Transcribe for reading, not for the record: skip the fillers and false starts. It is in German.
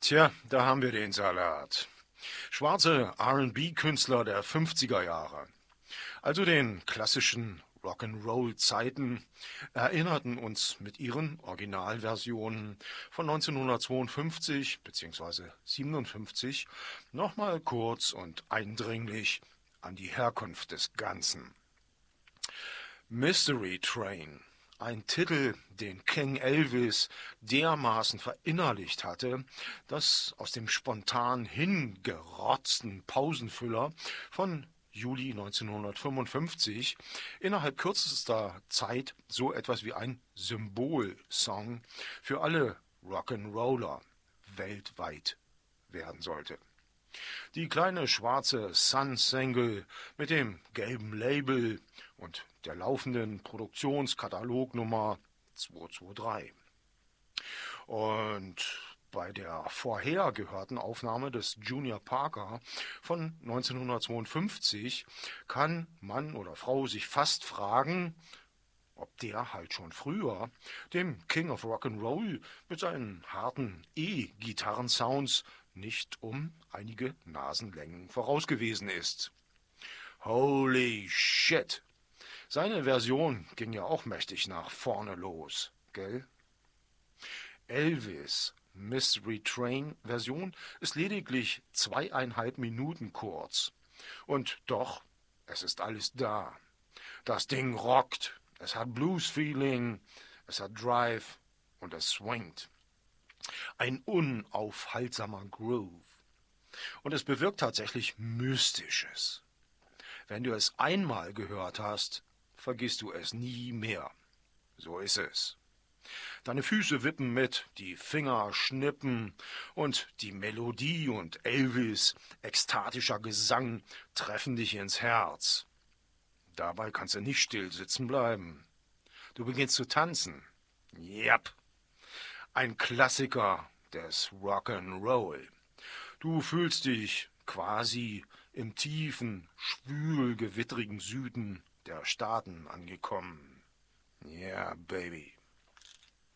Tja, da haben wir den Salat. Schwarze R&B-Künstler der 50er Jahre, also den klassischen Rock'n'Roll-Zeiten, erinnerten uns mit ihren Originalversionen von 1952 bzw. 57 nochmal kurz und eindringlich an die Herkunft des Ganzen. Mystery Train, ein Titel, den King Elvis dermaßen verinnerlicht hatte, dass aus dem spontan hingerotzten Pausenfüller von Juli 1955 innerhalb kürzester Zeit so etwas wie ein Symbolsong für alle Rock'n'Roller weltweit werden sollte. Die kleine schwarze Sun-Single mit dem gelben Label und der laufenden Produktionskatalognummer 223. Und bei der vorher gehörten Aufnahme des Junior Parker von 1952 kann Mann oder Frau sich fast fragen, ob der halt schon früher dem King of Rock'n'Roll mit seinen harten E-Gitarrensounds nicht um einige Nasenlängen voraus gewesen ist. Holy shit! Seine Version ging ja auch mächtig nach vorne los, gell? Elvis' Mystery Train Version ist lediglich 2,5 Minuten kurz. Und doch, es ist alles da. Das Ding rockt, es hat Blues-Feeling, es hat Drive und es swingt. Ein unaufhaltsamer Groove. Und es bewirkt tatsächlich Mystisches. Wenn du es einmal gehört hast, vergisst du es nie mehr. So ist es. Deine Füße wippen mit, die Finger schnippen und die Melodie und Elvis' ekstatischer Gesang treffen dich ins Herz. Dabei kannst du nicht still sitzen bleiben. Du beginnst zu tanzen. Yep. Ein Klassiker des Rock'n'Roll. Du fühlst dich quasi im tiefen, schwül gewittrigen Süden der Staaten angekommen. Yeah, baby.